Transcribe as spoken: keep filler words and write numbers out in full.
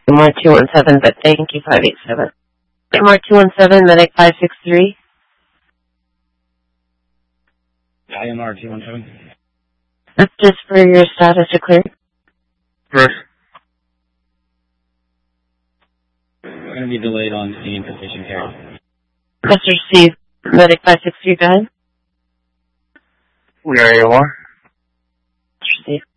M R two one seven, but thank you, five eight seven. M R two one seven, medic five six three. I M R two one seven. That's just for your status to clear. First. We're going to be delayed on seeing physician care. Mister Steve, medic five six three, go ahead. We are A O R. Mister Steve.